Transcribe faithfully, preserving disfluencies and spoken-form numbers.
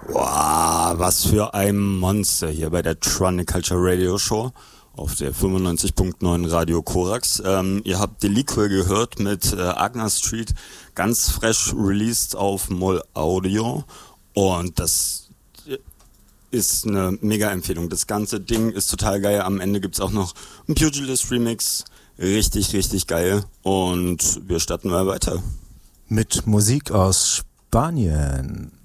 Wow, was für ein Monster hier bei der Tronic Culture Radio Show auf der fünfundneunzig Komma neun Radio Korax. Ähm, ihr habt Deliquil gehört mit äh, Agna Street, ganz fresh released auf Moll Audio, und das ist eine mega Empfehlung. Das ganze Ding ist total geil. Am Ende gibt's auch noch einen Pugilist Remix. Richtig, richtig geil. Und wir starten mal weiter. Mit Musik aus Spanien.